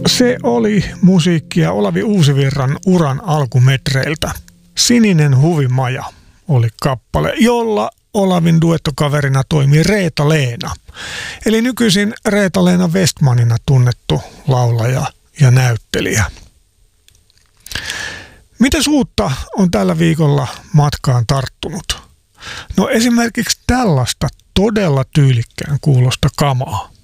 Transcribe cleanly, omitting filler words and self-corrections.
Se oli musiikkia Olavi Uusivirran uran alkumetreiltä. Sininen huvimaja oli kappale, jolla Olavin duettokaverina toimi Reetta-Leena. Eli nykyisin Reetta-Leena Westmanina tunnettu laulaja ja näyttelijä. Mitäs uutta on tällä viikolla matkaan tarttunut? No esimerkiksi tällaista todella tyylikkään kuulosta kamaa.